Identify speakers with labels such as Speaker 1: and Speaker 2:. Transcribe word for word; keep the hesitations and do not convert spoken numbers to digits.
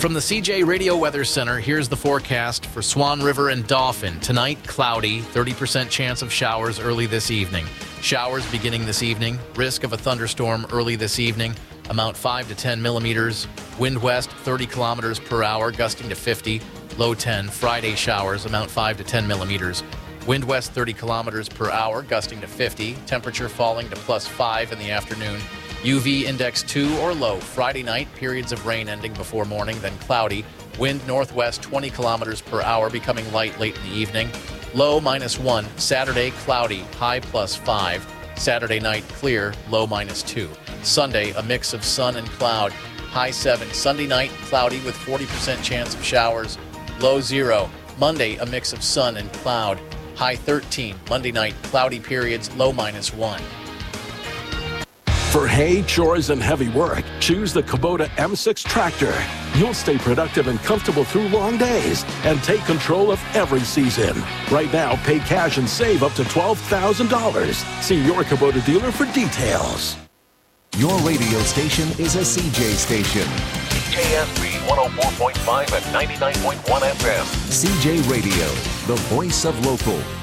Speaker 1: From the C J Radio Weather Center, here's the forecast for Swan River and Dauphin. Tonight, cloudy, thirty percent chance of showers early this evening. Showers beginning this evening. Risk of a thunderstorm early this evening. Amount five to ten millimeters. Wind west thirty kilometers per hour, gusting to fifty. Low ten. Friday showers. Amount five to ten millimeters. Wind west thirty kilometers per hour, gusting to fifty. Temperature falling to plus five in the afternoon. U V index two or low. Friday night, periods of rain ending before morning, then cloudy. Wind northwest twenty kilometers per hour, becoming light late in the evening. Low minus one. Saturday, cloudy, high plus five. Saturday night, clear, low minus two. Sunday, a mix of sun and cloud, high seven. Sunday night, cloudy with forty percent chance of showers, low zero. Monday, a mix of sun and cloud, high thirteen. Monday night, cloudy periods, low minus one.
Speaker 2: For hay, chores, and heavy work, choose the Kubota M six tractor. You'll stay productive and comfortable through long days and take control of every season. Right now, pay cash and save up to twelve thousand dollars. See your Kubota dealer for details.
Speaker 3: Your radio station is a C J station.
Speaker 4: C J S B one oh four point five and ninety-nine point one F M.
Speaker 3: C J Radio, the voice of local.